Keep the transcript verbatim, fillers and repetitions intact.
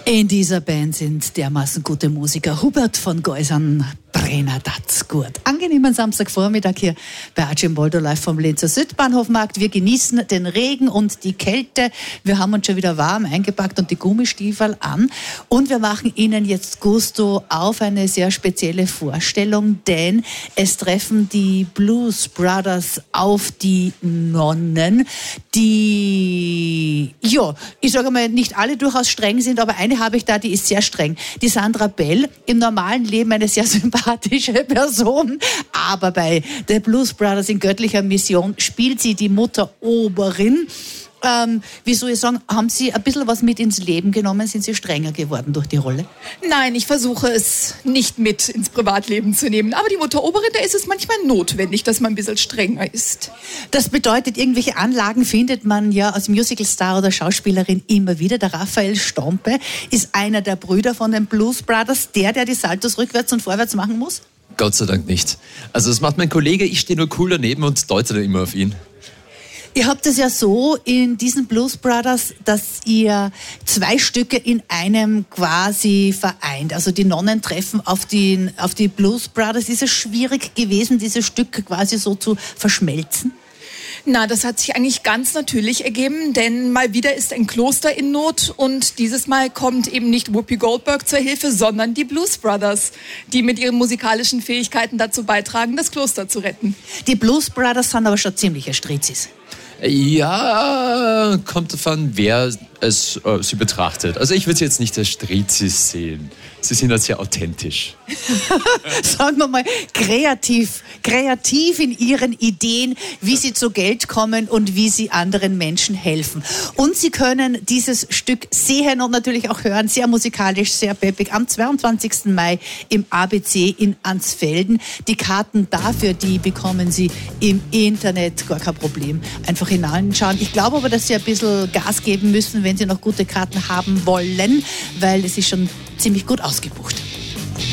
In dieser Band sind dermaßen gute Musiker. Hubert von Geusern, Brenner, das gut. Angenehmen Samstagvormittag hier bei Archimboldo live vom Linzer Südbahnhofmarkt. Wir genießen den Regen und die Kälte. Wir haben uns schon wieder warm eingepackt und die Gummistiefel an. Und wir machen Ihnen jetzt Gusto auf eine sehr spezielle Vorstellung, denn es treffen die Blues Brothers auf die Nonnen, die, ja, ich sage mal, nicht alle durchaus streng sind, aber eine habe ich da, die ist sehr streng. Die Sandra Bell, im normalen Leben eine sehr sympathische Person, aber bei The Blues Brothers in göttlicher Mission spielt sie die Mutter Oberin. Ähm, wie soll ich sagen, haben Sie ein bisschen was mit ins Leben genommen? Sind Sie strenger geworden durch die Rolle? Nein, ich versuche es nicht mit ins Privatleben zu nehmen. Aber die Mutter Oberin, da ist es manchmal notwendig, dass man ein bisschen strenger ist. Das bedeutet, irgendwelche Anlagen findet man ja als Musicalstar oder Schauspielerin immer wieder. Der Raphael Stompe ist einer der Brüder von den Blues Brothers, der, der die Saltos rückwärts und vorwärts machen muss? Gott sei Dank nicht. Also das macht mein Kollege, ich stehe nur cool daneben und deute dann immer auf ihn. Ihr habt es ja so in diesen Blues Brothers, dass ihr zwei Stücke in einem quasi vereint. Also die Nonnen treffen auf die, auf die Blues Brothers. Ist es schwierig gewesen, diese Stücke quasi so zu verschmelzen? Na, das hat sich eigentlich ganz natürlich ergeben, denn mal wieder ist ein Kloster in Not und dieses Mal kommt eben nicht Whoopi Goldberg zur Hilfe, sondern die Blues Brothers, die mit ihren musikalischen Fähigkeiten dazu beitragen, das Kloster zu retten. Die Blues Brothers sind aber schon ziemliche Strizis. Ja, kommt davon, wer es äh, sie betrachtet. Also ich würde sie jetzt nicht als Strizis sehen. Sie sind halt sehr authentisch. Sagen wir mal, kreativ, kreativ in ihren Ideen, wie sie zu Geld kommen und wie sie anderen Menschen helfen. Und Sie können dieses Stück sehen und natürlich auch hören, sehr musikalisch, sehr peppig, am zweiundzwanzigsten Mai im A B C in Ansfelden. Die Karten dafür, die bekommen Sie im Internet, gar kein Problem. Einfach hineinschauen. Ich glaube aber, dass Sie ein bisschen Gas geben müssen, wenn Sie noch gute Karten haben wollen, weil es ist schon ziemlich gut ausgebucht.